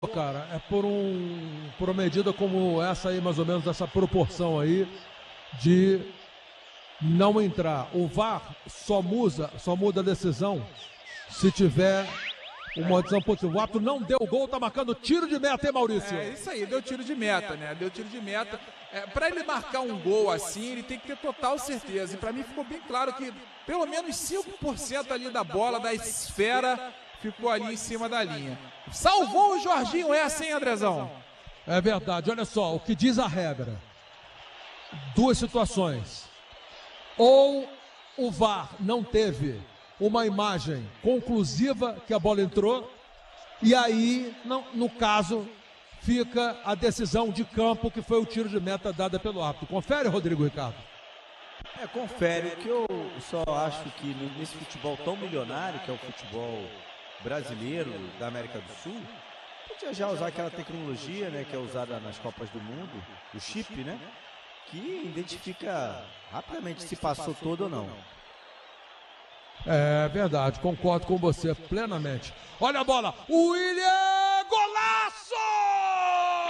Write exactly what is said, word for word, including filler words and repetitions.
cara, é por um por uma medida como essa aí, mais ou menos, essa proporção aí de não entrar. O V A R só muda, só muda a decisão se tiver uma decisão positiva. O árbitro não deu gol, tá marcando tiro de meta, hein, Maurício? É isso aí, deu tiro de meta, né? Deu tiro de meta. É, para ele marcar um gol assim, ele tem que ter total certeza. E para mim ficou bem claro que pelo menos cinco por cento ali da bola, da esfera, ficou ali em cima da linha. Salvou o Jorginho essa, hein, Andrezão? É verdade, olha só, o que diz a regra. Duas situações. Ou o V A R não teve uma imagem conclusiva que a bola entrou, e aí, não, no caso, fica a decisão de campo, que foi o tiro de meta dada pelo árbitro. Confere, Rodrigo Ricardo? É, confere. O que eu só acho que nesse futebol tão milionário, que é o futebol brasileiro da América do Sul, podia já usar aquela tecnologia, né, que é usada nas Copas do Mundo, o chip, né, que identifica rapidamente se passou todo ou não. É verdade, concordo com você plenamente. Olha a bola, o William!